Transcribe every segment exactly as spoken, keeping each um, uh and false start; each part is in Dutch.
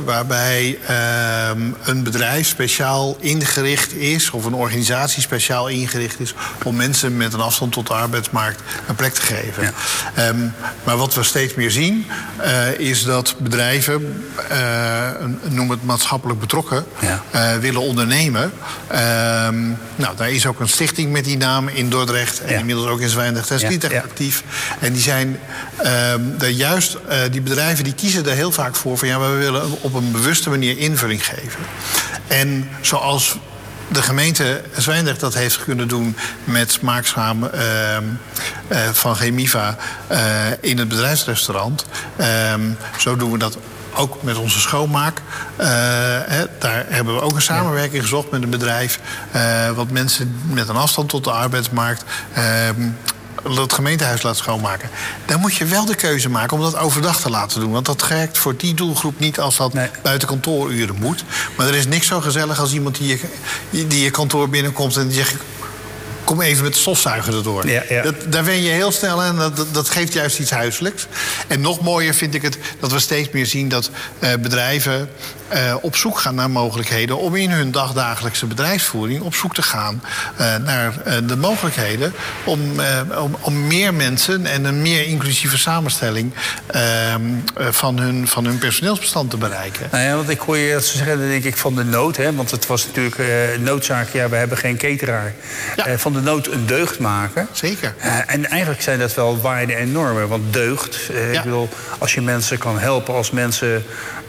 waarbij uh, een bedrijf speciaal ingericht is, of een organisatie speciaal ingericht is, om mensen met een afstand tot de arbeidsmarkt een plek te geven. Ja. Um, maar wat we steeds meer zien, uh, is dat bedrijven, uh, noem het maatschappelijk betrokken, ja. uh, willen ondernemen. Um, nou, daar is ook een stichting met die naam in Dordrecht en ja. inmiddels ook in Zwijndrecht en Sliedrecht ja. actief. En die zijn um, de juist, uh, die bedrijven die kiezen er heel vaak voor van ja, maar we willen op een bewuste manier invulling geven. En zoals de gemeente Zwijndrecht dat heeft kunnen doen met Maakschaam uh, uh, van Chemiva uh, in het bedrijfsrestaurant. Uh, zo doen we dat ook met onze schoonmaak. Uh, hè, daar hebben we ook een samenwerking ja. gezocht met een bedrijf. Uh, wat mensen met een afstand tot de arbeidsmarkt Uh, het gemeentehuis laat schoonmaken. Dan moet je wel de keuze maken om dat overdag te laten doen. Want dat werkt voor die doelgroep niet als dat nee. buiten kantooruren moet. Maar er is niks zo gezellig als iemand die je, die je kantoor binnenkomt en die zegt: kom even met de stofzuiger erdoor. Ja, ja. Dat, daar wen je heel snel aan. Dat, dat geeft juist iets huiselijks. En nog mooier vind ik het dat we steeds meer zien dat uh, bedrijven uh, op zoek gaan naar mogelijkheden om in hun dagdagelijkse bedrijfsvoering op zoek te gaan uh, naar uh, de mogelijkheden om, uh, om, om meer mensen en een meer inclusieve samenstelling uh, van, hun, van hun personeelsbestand te bereiken. Nou ja, want ik hoor je dat ze zeggen, denk ik, van de nood. Hè? Want het was natuurlijk uh, noodzaak, ja, we hebben geen cateraar. Ja. Uh, van de nood een deugd maken. Zeker. Uh, en eigenlijk zijn dat wel waarden en normen. Want deugd, uh, ja. ik bedoel, als je mensen kan helpen, als mensen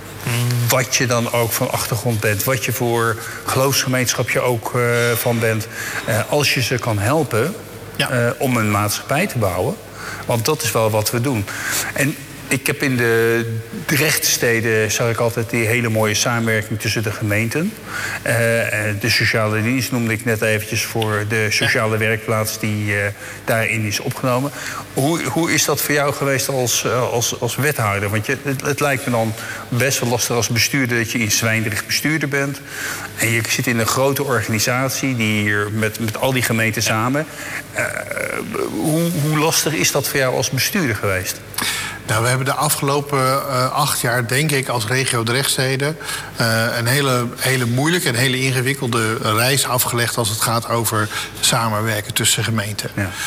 wat je dan ook van achtergrond bent, wat je voor geloofsgemeenschap je ook uh, van bent, uh, als je ze kan helpen ja. uh, om een maatschappij te bouwen. Want dat is wel wat we doen. En ik heb in de Drechtsteden zag ik altijd die hele mooie samenwerking tussen de gemeenten. Uh, de sociale dienst noemde ik net eventjes voor de sociale werkplaats die uh, daarin is opgenomen. Hoe, hoe is dat voor jou geweest als, als, als wethouder? Want je, het, het lijkt me dan best wel lastig als bestuurder dat je in Zwijndrecht bestuurder bent. En je zit in een grote organisatie die hier met, met al die gemeenten samen. Uh, hoe, hoe lastig is dat voor jou als bestuurder geweest? Nou, we hebben de afgelopen uh, acht jaar, denk ik, als regio Drechtsteden Uh, een hele, hele moeilijke en hele ingewikkelde reis afgelegd als het gaat over samenwerken tussen gemeenten.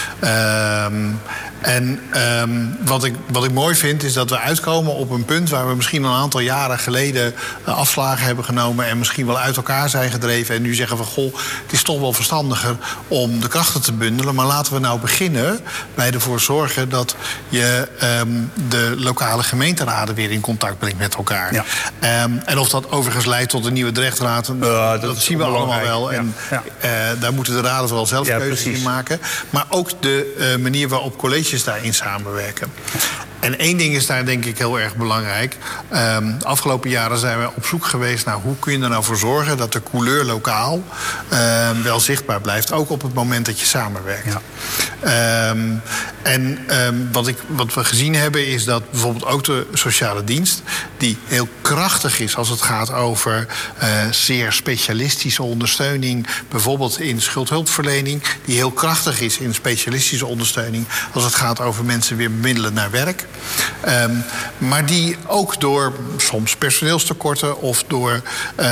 Ja. Um, en um, wat, ik, wat ik mooi vind is dat we uitkomen op een punt waar we misschien een aantal jaren geleden uh, afslagen hebben genomen en misschien wel uit elkaar zijn gedreven en nu zeggen van goh, het is toch wel verstandiger om de krachten te bundelen, maar laten we nou beginnen bij ervoor zorgen dat je um, de lokale gemeenteraden weer in contact brengt met elkaar. Ja. Um, en of dat overigens leidt tot een nieuwe Drechtraad, ja, dat, dat zien we allemaal wel. Ja. En ja. Uh, daar moeten de raden vooral zelf ja, keuzes in maken. Maar ook de uh, manier waarop colleges daarin samenwerken. En één ding is daar denk ik heel erg belangrijk. Um, de afgelopen jaren zijn we op zoek geweest naar hoe kun je er nou voor zorgen dat de couleur lokaal uh, wel zichtbaar blijft. Ook op het moment dat je samenwerkt. Ja. Um, en um, wat, ik, wat we gezien hebben is dat bijvoorbeeld ook de sociale dienst, die heel krachtig is als het gaat over uh, zeer specialistische ondersteuning, bijvoorbeeld in schuldhulpverlening, die heel krachtig is in specialistische ondersteuning als het gaat over mensen weer bemiddelen naar werk. Um, maar die ook door soms personeelstekorten of door uh,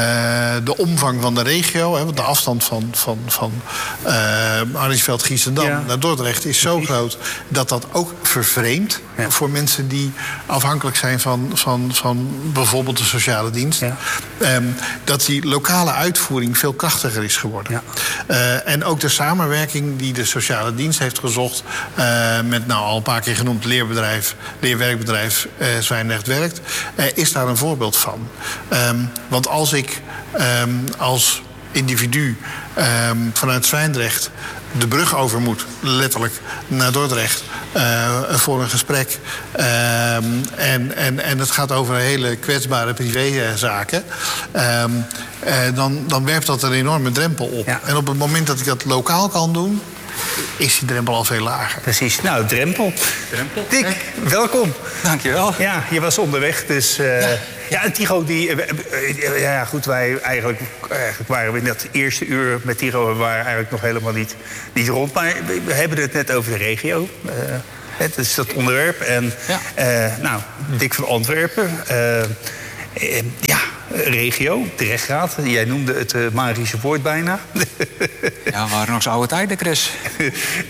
de omvang van de regio, hè, want de afstand van, van, van uh, Arniesveld-Giessendam ja. naar Dordrecht is zo groot dat dat ook vervreemdt ja. voor mensen die afhankelijk zijn van, van, van bijvoorbeeld de sociale dienst. Ja. Um, dat die lokale uitvoering veel krachtiger is geworden. Ja. Uh, en ook de samenwerking die de sociale dienst heeft gezocht uh, met nou al een paar keer genoemd leerbedrijf, leerwerkbedrijf uh, Zwijndrecht Werkt, uh, is daar een voorbeeld van. Um, want als ik um, als individu um, vanuit Zwijndrecht de brug over moet, letterlijk, naar Dordrecht uh, voor een gesprek. Uh, en, en, en het gaat over hele kwetsbare privézaken. Uh, uh, dan, dan werpt dat een enorme drempel op. Ja. En op het moment dat ik dat lokaal kan doen, is die drempel al veel lager. Precies. Nou, drempel. drempel. Dick, hey. welkom. Dankjewel. Ja, je was onderweg, dus... Uh, ja. Ja, en Tigo, die... Uh, uh, ja, goed, wij eigenlijk, eigenlijk waren we in dat eerste uur met Tigo, we waren eigenlijk nog helemaal niet, niet rond. Maar we, we hebben het net over de regio. Uh, het is dat onderwerp. En, ja. uh, nou, Dick van Antwerpen. Uh, uh, ja, regio, Dregtraat. Jij noemde het uh, magische woord bijna. Ja, waren nog eens oude tijden, Chris. uh,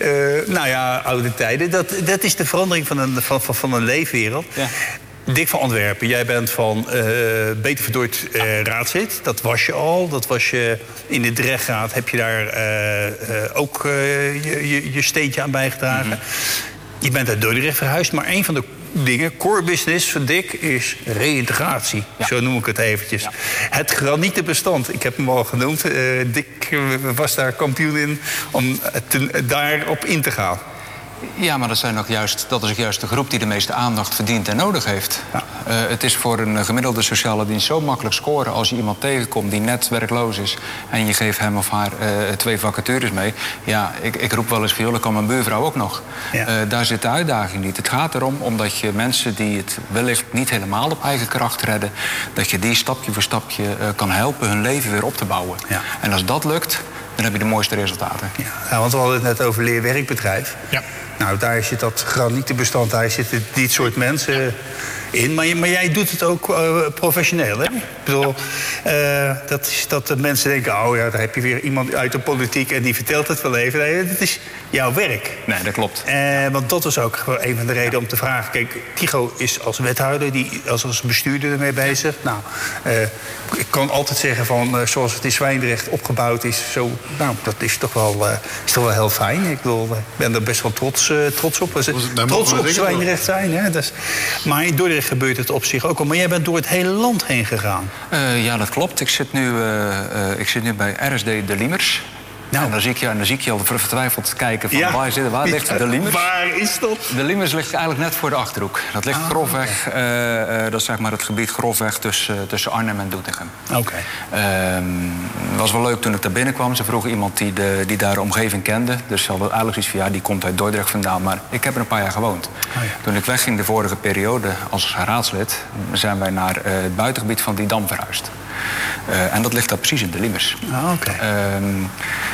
nou ja, oude tijden. Dat, dat is de verandering van een, van, van, van een leefwereld. Ja. Dick van Antwerpen, jij bent van uh, Beter Verdooid uh, raadslid. Dat was je al. Dat was je in de Dregtraat. Heb je daar uh, uh, ook uh, je, je, je steentje aan bijgedragen. Mm-hmm. Je bent uit Dordrecht verhuisd, maar een van de dingen, core business van Dick, is reïntegratie. Ja. Zo noem ik het eventjes. Ja. Het granieten bestand, ik heb hem al genoemd. Uh, Dick was daar kampioen in om te, daarop in te gaan. Ja, maar dat, zijn ook juist, dat is ook juist de groep die de meeste aandacht verdient en nodig heeft. Ja. Uh, het is voor een gemiddelde sociale dienst zo makkelijk scoren als je iemand tegenkomt die net werkloos is en je geeft hem of haar uh, twee vacatures mee. Ja, ik, ik roep wel eens van, joh, dat kan mijn buurvrouw ook nog. Ja. Uh, daar zit de uitdaging niet. Het gaat erom omdat je mensen die het wellicht niet helemaal op eigen kracht redden, dat je die stapje voor stapje uh, kan helpen hun leven weer op te bouwen. Ja. En als dat lukt, dan heb je de mooiste resultaten. Ja, nou, want we hadden het net over leerwerkbedrijf. Ja. Nou, daar zit dat granietenbestand, daar zitten dit soort mensen in. Maar, maar jij doet het ook uh, professioneel, hè? Ik bedoel, uh, dat is dat de mensen denken, oh ja, daar heb je weer iemand uit de politiek en die vertelt het wel even. Nee, dat is jouw werk. Nee, dat klopt. Uh, want dat was ook een van de redenen om te vragen. Kijk, Tycho is als wethouder, die, als, als bestuurder ermee bezig. Nou, uh, ik kan altijd zeggen van, uh, zoals het in Zwijndrecht opgebouwd is, zo, nou, dat is toch wel, uh, is toch wel heel fijn. Ik bedoel, ik ben er best wel trots, uh, trots op. Dus, trots op Zwijndrecht zijn, hè. Dus, maar in Dordrecht gebeurt het op zich ook al. Maar jij bent door het hele land heen gegaan. Uh, ja, dat klopt. Ik zit nu, uh, uh, ik zit nu bij R S D De Liemers. Nou. En dan zie ik je, en dan zie ik je al vertwijfeld kijken van ja. waar, zit, waar ligt ja, De Liemers? Waar is dat? De Liemers ligt eigenlijk net voor de Achterhoek. Dat ligt ah, grofweg, okay. uh, uh, dat is zeg maar het gebied grofweg tussen, uh, tussen Arnhem en Doetinchem. Oké. Okay. Het uh, was wel leuk toen ik daar binnenkwam. Ze vroegen iemand die, de, die daar de omgeving kende. Dus ze hadden eigenlijk zoiets van, ja, die komt uit Dordrecht vandaan. Maar ik heb er een paar jaar gewoond. Oh, ja. Toen ik wegging de vorige periode als raadslid, zijn wij naar uh, het buitengebied van Didam verhuisd. Uh, en dat ligt daar precies in De Liemers. Ah, oké. Okay. Um,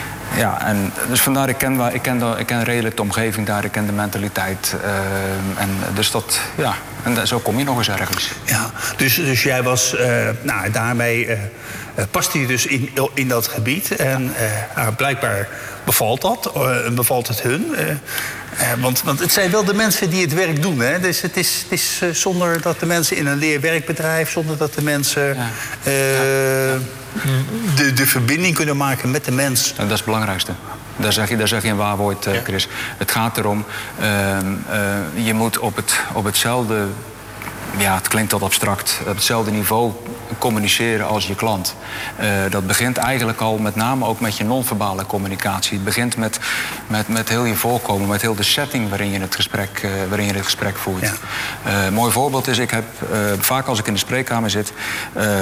Ja, en dus vandaar, ik ken, ik ken, de, ik ken redelijk de omgeving daar, ik ken de mentaliteit. Uh, en dus dat, ja, en zo kom je nog eens ergens. Ja, dus, dus jij was, uh, nou, daarmee uh, paste je dus in, in dat gebied. En uh, nou, blijkbaar bevalt dat, uh, bevalt het hun. Uh, Uh, want, want het zijn wel de mensen die het werk doen. Hè? Dus het is, het is uh, zonder dat de mensen in een leerwerkbedrijf, zonder dat de mensen ja. uh, ja. De, de verbinding kunnen maken met de mens. En dat is het belangrijkste. Daar zeg je, daar zeg je een waar woord, uh, Chris. Ja. Het gaat erom, uh, uh, je moet op, het, op hetzelfde, ja, het klinkt wat abstract, op hetzelfde niveau communiceren als je klant. Uh, dat begint eigenlijk al met name ook met je non-verbale communicatie. Het begint met, met, met heel je voorkomen, met heel de setting waarin je het gesprek, uh, waarin je het gesprek voert. Ja. Uh, een mooi voorbeeld is, ik heb uh, vaak als ik in de spreekkamer zit, uh, uh,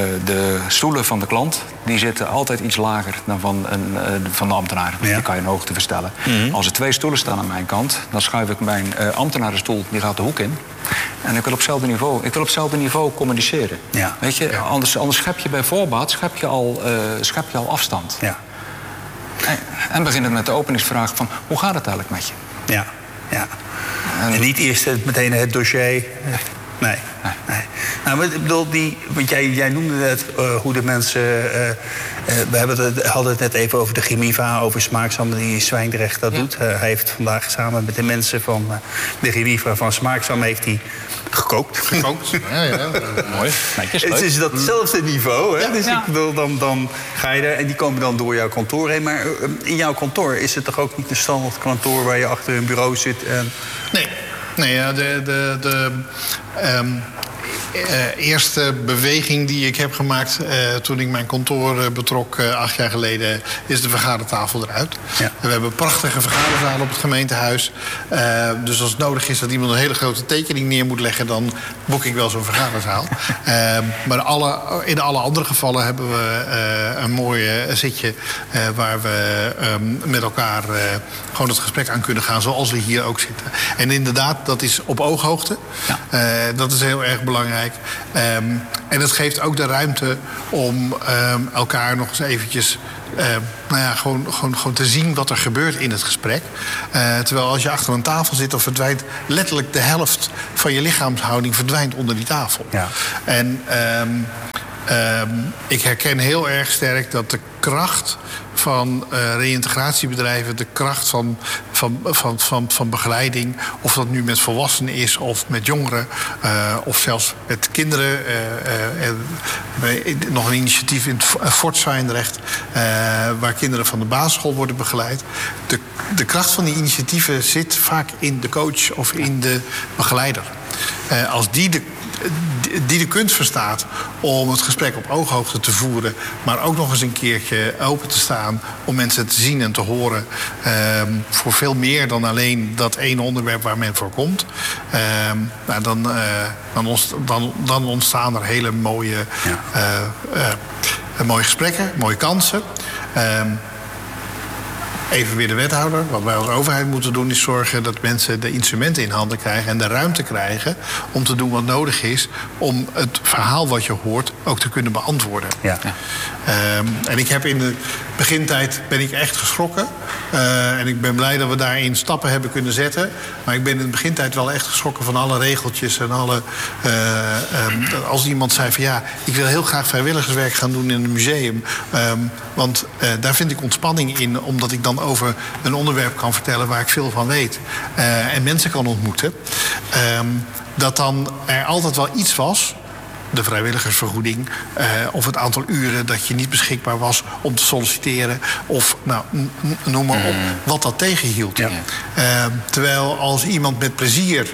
de stoelen van de klant, die zitten altijd iets lager dan van, een, uh, van de ambtenaar. Ja. Die kan je in hoogte verstellen. Mm-hmm. Als er twee stoelen staan aan mijn kant, dan schuif ik mijn uh, ambtenarenstoel, die gaat de hoek in. En ik wil op hetzelfde niveau, ik wil op hetzelfde niveau communiceren. Ja. Weet je, ja. anders, anders schep je bij voorbaat schep je al, uh, schep je al afstand. Ja. En, en begin het met de openingsvraag van, hoe gaat het eigenlijk met je? Ja, ja. En, en niet eerst meteen het dossier. Nee. Nee. nee. Nou, ik bedoel, die, want jij, jij noemde net uh, hoe de mensen. Uh, uh, we hebben het, hadden het net even over de Chemiva, over Smaakzam die in Zwijndrecht dat ja. doet. Uh, hij heeft vandaag samen met de mensen van uh, de Chemiva van Smaakzam heeft hij gekookt. Gekookt, ja, ja. Mooi. Netjes, het is datzelfde niveau, hè? Ja, dus ja. ik bedoel, dan, dan ga je er en die komen dan door jouw kantoor heen. Maar uh, in jouw kantoor is het toch ook niet een standaard kantoor waar je achter een bureau zit en. Nee. Nee, ja, de, de, de um, uh, eerste beweging die ik heb gemaakt uh, toen ik mijn kantoor uh, betrok uh, acht jaar geleden, is de vergadertafel eruit. Ja. We hebben prachtige vergaderzaal op het gemeentehuis. Uh, dus als het nodig is dat iemand een hele grote tekening neer moet leggen, dan boek ik wel zo'n vergaderzaal. uh, maar alle, in alle andere gevallen hebben we uh, een mooi uh, zitje uh, waar we um, met elkaar uh, gewoon het gesprek aan kunnen gaan, zoals we hier ook zitten. En inderdaad, dat is op ooghoogte. Ja. Uh, dat is heel erg belangrijk. Um, en het geeft ook de ruimte om um, elkaar nog eens eventjes Uh, nou ja, gewoon, gewoon, gewoon te zien wat er gebeurt in het gesprek. Uh, terwijl als je achter een tafel zit, dan verdwijnt letterlijk de helft van je lichaamshouding verdwijnt onder die tafel. Ja. En um, Uh, ik herken heel erg sterk dat de kracht van uh, reïntegratiebedrijven, de kracht van, van, van, van, van begeleiding, of dat nu met volwassenen is of met jongeren, uh, of zelfs met kinderen. Uh, uh, uh, nog een initiatief in het Fort Zwijndrecht, uh, waar kinderen van de basisschool worden begeleid. De, de kracht van die initiatieven zit vaak in de coach of in de begeleider. Uh, als die de die de kunst verstaat om het gesprek op ooghoogte te voeren, maar ook nog eens een keertje open te staan om mensen te zien en te horen, uh, voor veel meer dan alleen dat ene onderwerp waar men voor komt. Uh, nou, dan, uh, dan, ontst- dan, dan ontstaan er hele mooie, ja. uh, uh, mooie gesprekken, mooie kansen. Uh, Even weer de wethouder. Wat wij als overheid moeten doen is zorgen dat mensen de instrumenten in handen krijgen en de ruimte krijgen om te doen wat nodig is om het verhaal wat je hoort ook te kunnen beantwoorden. Ja. Um, en ik heb in de begintijd ben ik echt geschrokken. Uh, en ik ben blij dat we daarin stappen hebben kunnen zetten. Maar ik ben in de begintijd wel echt geschrokken van alle regeltjes en alle. Uh, um, als iemand zei van ja, ik wil heel graag vrijwilligerswerk gaan doen in een museum. Um, want uh, daar vind ik ontspanning in, omdat ik dan over een onderwerp kan vertellen waar ik veel van weet. Uh, en mensen kan ontmoeten. Um, dat dan er altijd wel iets was, de vrijwilligersvergoeding, uh, of het aantal uren dat je niet beschikbaar was om te solliciteren, of nou, n- noem maar op, wat dat tegenhield. Ja. Uh, terwijl als iemand met plezier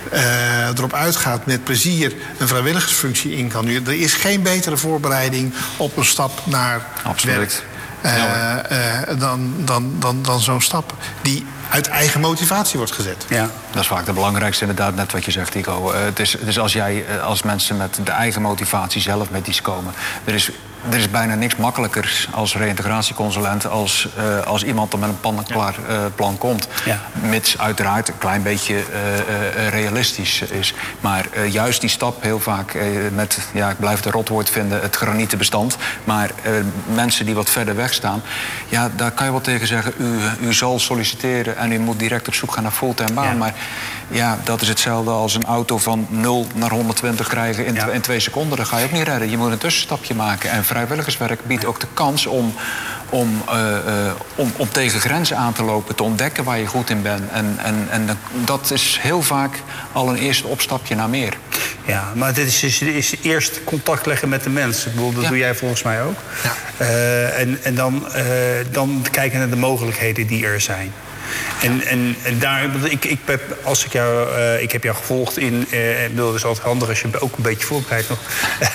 uh, erop uitgaat, met plezier een vrijwilligersfunctie in kan nu, er is geen betere voorbereiding op een stap naar Absoluut. werk. Uh, uh, dan, dan, dan, dan zo'n stap die uit eigen motivatie wordt gezet. Ja. Dat is vaak de belangrijkste, inderdaad, net wat je zegt, Ico. Uh, het is, het is als jij, uh, als mensen met de eigen motivatie zelf met iets komen. Er is, er is bijna niks makkelijkers als reïntegratieconsulent als, uh, als iemand er met een pan-en-klaar uh, plan komt. Ja. Mits uiteraard een klein beetje uh, uh, realistisch is. Maar uh, juist die stap heel vaak uh, met, ja, ik blijf het een rotwoord vinden, het granieten bestand. Maar uh, mensen die wat verder weg staan, ja, daar kan je wel tegen zeggen, u, u zal solliciteren en u moet direct op zoek gaan naar fulltime baan. Ja. Maar ja, dat is hetzelfde als een auto van nul naar honderdtwintig krijgen in, ja. tw- in twee seconden. Dat ga je ook niet redden. Je moet een tussenstapje maken. En vrijwilligerswerk biedt ook de kans om, om, uh, uh, om, om tegen grenzen aan te lopen, te ontdekken waar je goed in bent. En, en, en dat is heel vaak al een eerste opstapje naar meer. Ja, maar dit is, is, is eerst contact leggen met de mensen. Ik bedoel, dat ja. doe jij volgens mij ook. Ja. Uh, en en dan, uh, dan kijken naar de mogelijkheden die er zijn. En, en, en daar, ik, ik, heb, als ik, jou, uh, ik heb jou gevolgd in, uh, ik bedoel, het is altijd handig als je ook een beetje voorbereid nog,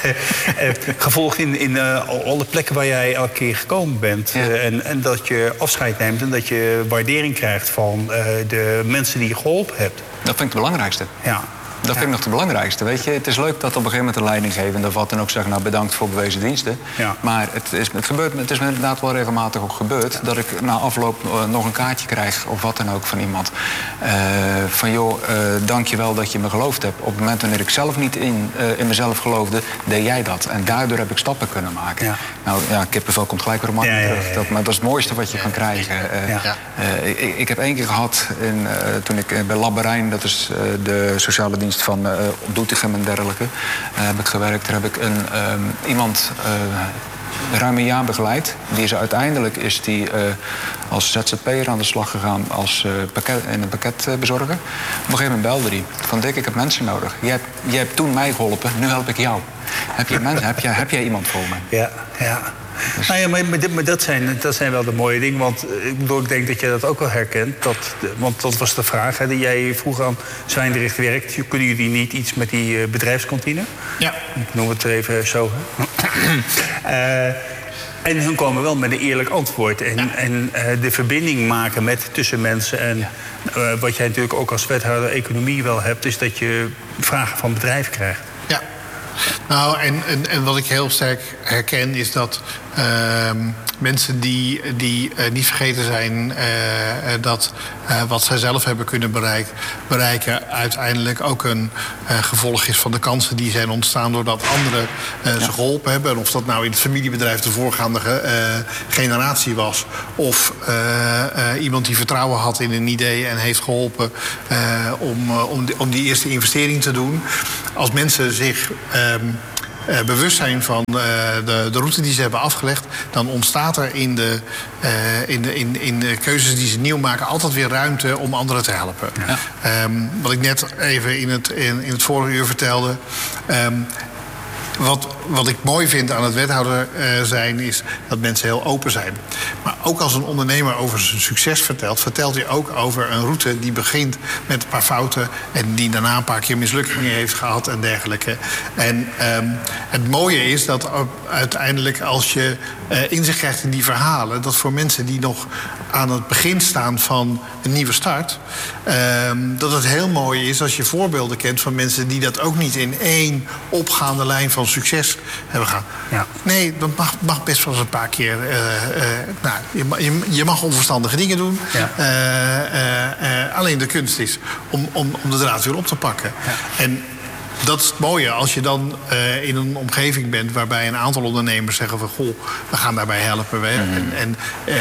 uh, gevolgd in, in uh, alle plekken waar jij elke keer gekomen bent. Ja. Uh, en, en dat je afscheid neemt en dat je waardering krijgt van uh, de mensen die je geholpen hebt. Dat vind ik het belangrijkste. Ja. Dat vind ik nog het belangrijkste. Weet je, het is leuk dat op een gegeven moment een leidinggevende of wat dan ook zegt, nou bedankt voor bewezen diensten. Ja. Maar het is, het, gebeurt, het is me inderdaad wel regelmatig ook gebeurd dat ik na afloop uh, nog een kaartje krijg of wat dan ook van iemand. Uh, van joh, uh, dank je wel dat je me geloofd hebt. Op het moment wanneer ik zelf niet in, uh, in mezelf geloofde, deed jij dat. En daardoor heb ik stappen kunnen maken. Ja. Nou ja, kippenvel komt gelijk weer op ja, terug. Ja, ja, ja. Dat, maar dat is het mooiste wat je ja. kan krijgen. Uh, ja. uh, ik, ik heb één keer gehad in, uh, toen ik uh, bij Labberijn, dat is uh, de sociale dienst van uh, Doetinchem en dergelijke, uh, heb ik gewerkt. Daar heb ik een, um, iemand uh, ruim een jaar begeleid. Die is uiteindelijk is die, uh, als Z Z P'er aan de slag gegaan als uh, pakket, in een pakketbezorger. Uh, Op een gegeven moment belde hij van Dick, ik heb mensen nodig. Jij hebt, jij hebt toen mij geholpen, nu help ik jou. Heb, je mensen, heb, jij, heb jij iemand voor me? Ja, ja. Dus... Nou ja, maar, maar dat, zijn, dat zijn wel de mooie dingen. Want ik, bedoel, ik denk dat je dat ook wel herkent. Dat, want dat was de vraag hè, die jij vroeg aan Zwijndrecht werkt. Kunnen jullie niet iets met die uh, bedrijfskantine? Ja. Ik noem het even zo. uh, en hun komen wel met een eerlijk antwoord. En, ja. en uh, de verbinding maken met tussen mensen. En ja. uh, wat jij natuurlijk ook als wethouder economie wel hebt, is dat je vragen van bedrijf krijgt. Ja. Nou, en, en, en wat ik heel sterk herken is dat uh, mensen die, die uh, niet vergeten zijn uh, dat uh, wat zij zelf hebben kunnen bereik, bereiken uiteindelijk ook een uh, gevolg is van de kansen die zijn ontstaan doordat anderen uh, ja. ze geholpen hebben. En of dat nou in het familiebedrijf de voorgaande uh, generatie was of uh, uh, iemand die vertrouwen had in een idee en heeft geholpen uh, om, uh, om, die, om die eerste investering te doen. Als mensen zich Um, uh, bewust zijn van uh, de, de route die ze hebben afgelegd, dan ontstaat er in de, uh, in, de, in, in de keuzes die ze nieuw maken altijd weer ruimte om anderen te helpen. Ja. Um, wat ik net even in het, in, in het vorige uur vertelde. Um, Wat, wat ik mooi vind aan het wethouder uh, zijn, is dat mensen heel open zijn. Maar ook als een ondernemer over zijn succes vertelt, vertelt hij ook over een route die begint met een paar fouten en die daarna een paar keer mislukkingen heeft gehad en dergelijke. En um, het mooie is dat uiteindelijk als je uh, inzicht krijgt in die verhalen, dat voor mensen die nog aan het begin staan van een nieuwe start, um, dat het heel mooi is als je voorbeelden kent van mensen die dat ook niet in één opgaande lijn van succes hebben gehad. Ja. Nee, dat mag, mag best wel eens een paar keer. Uh, uh, nou, je, je, je mag onverstandige dingen doen. Ja. Uh, uh, uh, alleen de kunst is om, om, om de draad weer op te pakken. Ja. En dat is het mooie als je dan uh, in een omgeving bent waarbij een aantal ondernemers zeggen van goh, we gaan daarbij helpen. Mm-hmm. En, en uh,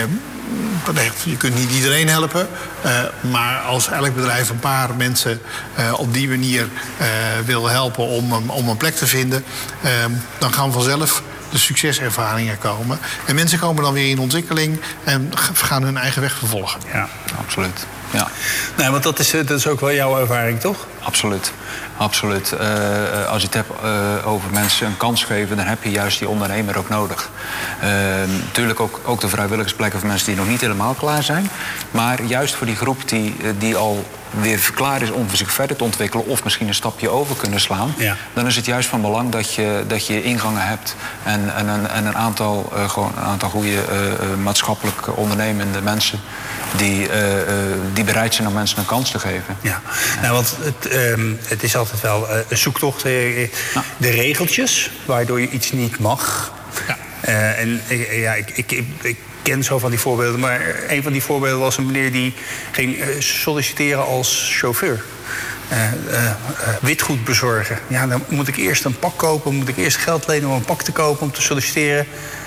je kunt niet iedereen helpen, uh, maar als elk bedrijf een paar mensen uh, op die manier uh, wil helpen om, om een plek te vinden, uh, dan gaan vanzelf de succeservaringen komen. En mensen komen dan weer in ontwikkeling en gaan hun eigen weg vervolgen. Ja, absoluut. Ja. Nee, want dat is, dat is ook wel jouw ervaring, toch? Absoluut. Absoluut. Uh, als je het hebt uh, over mensen een kans geven, dan heb je juist die ondernemer ook nodig. Uh, natuurlijk ook, ook de vrijwilligersplekken voor mensen die nog niet helemaal klaar zijn. Maar juist voor die groep die, die al weer klaar is om zich verder te ontwikkelen of misschien een stapje over kunnen slaan, ja. Dan is het juist van belang dat je, dat je ingangen hebt en, en, een, en een, aantal, uh, gewoon een aantal goede uh, maatschappelijk ondernemende mensen die, uh, uh, die bereid zijn om mensen een kans te geven. Ja, nou, want het, um, het is altijd wel uh, een zoektocht. Uh, ja. De regeltjes, waardoor je iets niet mag. Ja. Uh, en uh, ja, ik, ik, ik, ik ken zo van die voorbeelden, maar een van die voorbeelden was een meneer die ging uh, solliciteren als chauffeur. Uh, uh, uh, witgoed bezorgen. Ja, dan moet ik eerst een pak kopen, moet ik eerst geld lenen om een pak te kopen om te solliciteren.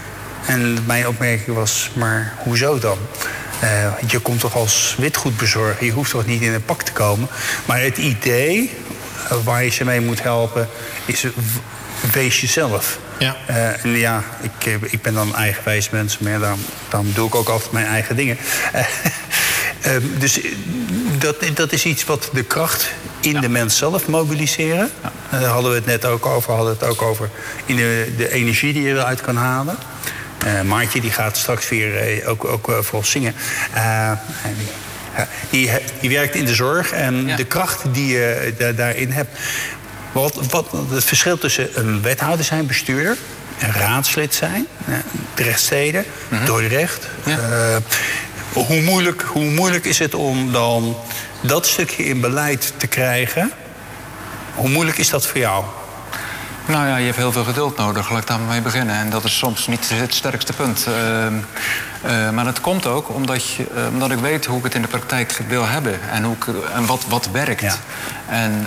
En mijn opmerking was, maar hoezo dan? Uh, je komt toch als witgoedbezorger, je hoeft toch niet in een pak te komen. Maar het idee uh, waar je ze mee moet helpen is, wees jezelf. Ja. Uh, en ja, ik, ik ben dan een eigenwijs mens, maar dan, dan doe ik ook altijd mijn eigen dingen. Uh, uh, dus dat, dat is iets wat de kracht in ja. de mens zelf mobiliseren. Ja. Uh, daar hadden we het net ook over, hadden we het ook over in de, de energie die je eruit kan halen. Uh, Maartje die gaat straks weer uh, ook, ook uh, voor zingen. Uh, die, uh, die, die werkt in de zorg en ja. de kracht die je uh, daarin hebt. Wat, wat het verschil tussen een wethouder zijn, bestuurder, een raadslid zijn, uh, Drechtsteden, mm-hmm. Dordrecht. Ja. Uh, hoe, moeilijk, hoe moeilijk is het om dan dat stukje in beleid te krijgen? Hoe moeilijk is dat voor jou? Nou ja, je hebt heel veel geduld nodig, laat ik daarmee beginnen. En dat is soms niet het sterkste punt. Uh, uh, maar dat komt ook omdat, je, uh, omdat ik weet hoe ik het in de praktijk wil hebben. En, hoe ik, en wat, wat werkt. Ja. En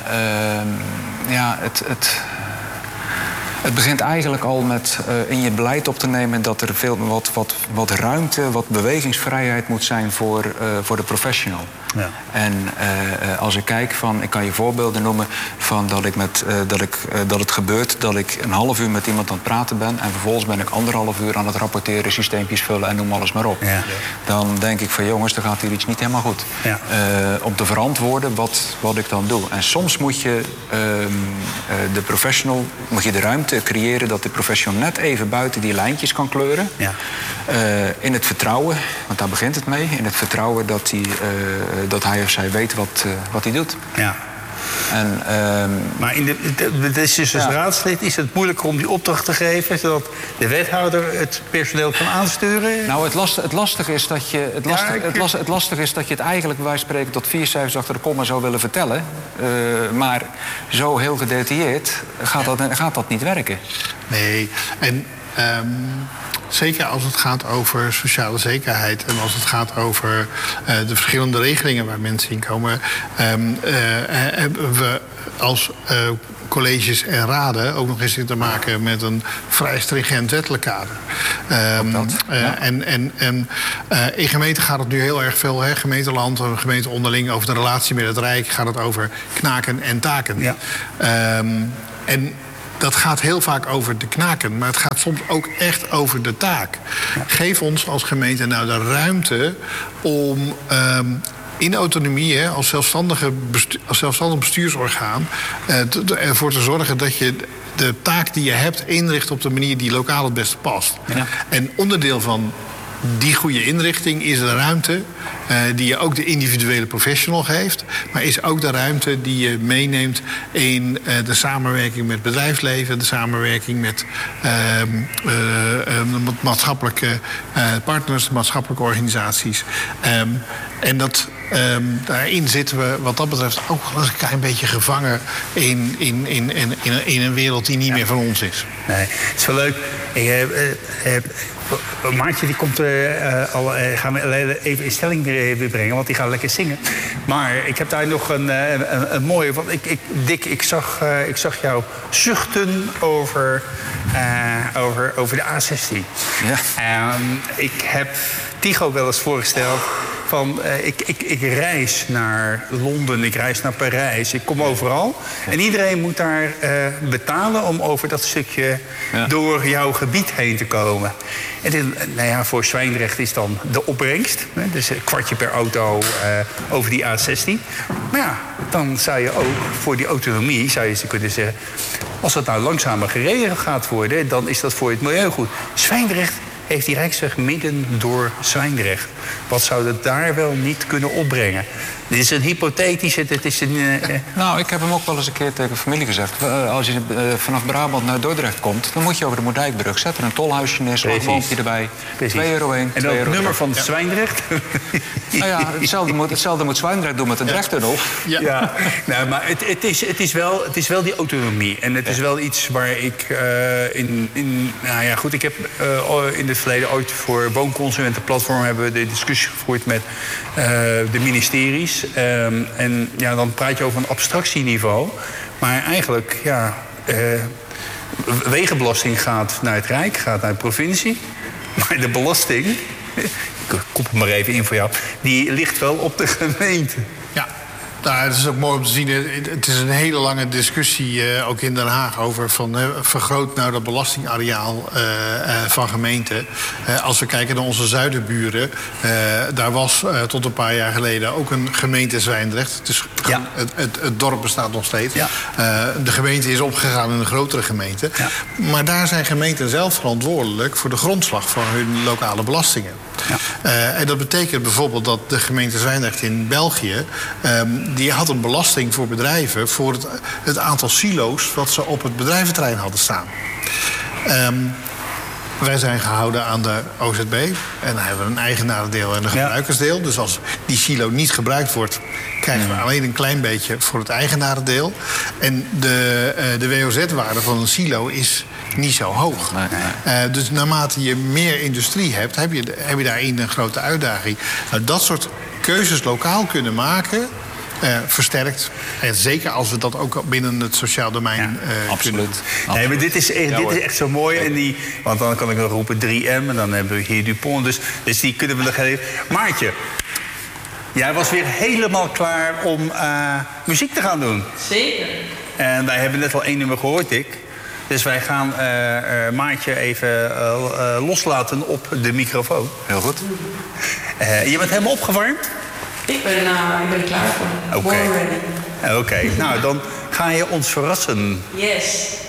uh, ja, het... het Het begint eigenlijk al met uh, in je beleid op te nemen dat er veel wat, wat, wat ruimte, wat bewegingsvrijheid moet zijn voor, uh, voor de professional. Ja. En uh, als ik kijk van, ik kan je voorbeelden noemen van dat ik met uh, dat ik uh, dat het gebeurt dat ik een half uur met iemand aan het praten ben en vervolgens ben ik anderhalf uur aan het rapporteren, systeempjes vullen en noem alles maar op. Ja. Dan denk ik van jongens, er gaat hier iets niet helemaal goed. Ja. Uh, om te verantwoorden wat, wat ik dan doe. En soms moet je uh, uh, de professional, moet je de ruimte creëren dat de professional net even buiten die lijntjes kan kleuren. Ja. Uh, in het vertrouwen, want daar begint het mee. In het vertrouwen dat hij, uh, dat hij of zij weet wat, uh, wat hij doet. Ja. En, uh, maar in de, de, de, dus als ja. raadslid is het moeilijker om die opdracht te geven, zodat de wethouder het personeel kan aansturen? Nou, het, last, het lastige is dat je het, lastig, ja, ik... het, last, het lastige is dat je het eigenlijk bij wijze van spreken tot vier cijfers achter de komma zou willen vertellen. Uh, maar zo heel gedetailleerd gaat dat, gaat dat niet werken. Nee, en um, zeker als het gaat over sociale zekerheid en als het gaat over uh, de verschillende regelingen waar mensen in komen, um, uh, hebben we als uh, colleges en raden ook nog eens te maken met een vrij stringent wettelijk kader. Um, dat, ja. uh, en en, en uh, in gemeenten gaat het nu heel erg veel, hè, gemeenteland, gemeente onderling, over de relatie met het Rijk gaat het over knaken en taken. Ja. Um, en dat gaat heel vaak over de knaken, maar het gaat soms ook echt over de taak. Geef ons als gemeente nou de ruimte om um, in autonomie, hè, als, zelfstandige bestu- als zelfstandig bestuursorgaan, uh, te, te, ervoor te zorgen dat je de taak die je hebt inricht op de manier die lokaal het beste past. Ja. En onderdeel van die goede inrichting is de ruimte uh, die je ook de individuele professional geeft, maar is ook de ruimte die je meeneemt in uh, de samenwerking met bedrijfsleven, de samenwerking met uh, uh, uh, maatschappelijke uh, partners, maatschappelijke organisaties. Um, en dat, um, daarin zitten we wat dat betreft ook wel eens een klein beetje gevangen in, in, in, in, in, in een wereld die niet ja. meer van ons is. Nee, het is wel leuk. Ik heb, heb, Maartje die komt uh, al, uh, gaan we even in stelling weer, weer brengen, want die gaat lekker zingen. Maar ik heb daar nog een, een, een mooie. Want ik, ik, Dick, ik zag, uh, ik zag jou zuchten over, uh, over, over de A zestien. Ja. Um, ik heb Tycho wel eens voorgesteld. Van, uh, ik, ik, ik reis naar Londen, ik reis naar Parijs, ik kom overal. En iedereen moet daar uh, betalen om over dat stukje ja. door jouw gebied heen te komen. En dit, nou ja, voor Zwijndrecht is dan de opbrengst. Hè, dus een kwartje per auto uh, over die A zestien. Maar ja, dan zou je ook voor die autonomie, zou je ze kunnen zeggen, als het nou langzamer gereden gaat worden, dan is dat voor het milieu goed. Zwijndrecht heeft die Rijksweg midden door Zwijndrecht. Wat zou dat daar wel niet kunnen opbrengen? Dit is een hypothetische... Het is een, uh, nou, ik heb hem ook wel eens een keer tegen familie gezegd. Uh, als je uh, vanaf Brabant naar Dordrecht komt, dan moet je over de Moerdijkbrug. Zet er een tolhuisje neer, zo'n boompje erbij. twee euro één. En dan het nummer van ja. Zwijndrecht? Nou ja, hetzelfde moet, hetzelfde moet Zwijndrecht doen met de Drechttunnel. Ja, ja. Nou, maar het, het, is, het, is wel, het is wel die autonomie. En het ja. is wel iets waar ik uh, in, in... Nou ja, goed, ik heb uh, in het verleden ooit voor Woonconsumentenplatform hebben we de discussie gevoerd met uh, de ministeries. Um, en ja, dan praat je over een abstractieniveau. Maar eigenlijk, ja, uh, wegenbelasting gaat naar het Rijk, gaat naar de provincie. Maar de belasting, ik kop het maar even in voor jou, die ligt wel op de gemeente. Ja. Nou, het is ook mooi om te zien. Het is een hele lange discussie, uh, ook in Den Haag, over van uh, vergroot nou dat belastingareaal uh, uh, van gemeenten. Uh, als we kijken naar onze zuidenburen, uh, daar was uh, tot een paar jaar geleden ook een gemeente Zwijndrecht. Het, is, ja. het, het, het dorp bestaat nog steeds. Ja. Uh, de gemeente is opgegaan in een grotere gemeente. Ja. Maar daar zijn gemeenten zelf verantwoordelijk voor de grondslag van hun lokale belastingen. Ja. Uh, en dat betekent bijvoorbeeld dat de gemeente Zwijndrecht in België, Um, die had een belasting voor bedrijven voor het, het aantal silo's wat ze op het bedrijventerrein hadden staan. Um, wij zijn gehouden aan de O Z B en dan hebben we een eigenarendeel en een gebruikersdeel. Ja. Dus als die silo niet gebruikt wordt, krijgen we alleen een klein beetje voor het eigenarendeel. En de, uh, de W O Z-waarde van een silo is niet zo hoog. Nee, nee. Uh, dus naarmate je meer industrie hebt, heb je, heb je daarin een grote uitdaging. Nou, dat soort keuzes lokaal kunnen maken, Uh, versterkt. En zeker als we dat ook binnen het sociaal domein ja, uh, absoluut. kunnen. Nee, maar dit is, echt, ja, dit is echt zo mooi. En die, want dan kan ik nog roepen drie M en dan hebben we hier Dupont. Dus, dus die kunnen we nog even. Maartje, jij was weer helemaal klaar om uh, muziek te gaan doen. Zeker. En wij hebben net al één nummer gehoord, Dick. Dus wij gaan uh, uh, Maartje even uh, uh, loslaten op de microfoon. Heel goed. Uh, je bent helemaal opgewarmd? Ik ben, uh, ik ben er klaar voor. Oké. Okay. Oké, okay. Nou dan ga je ons verrassen. Yes.